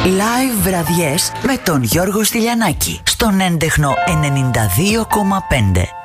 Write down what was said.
Live βραδιές με τον Γιώργο Στυλιανάκη στον έντεχνο 92,5.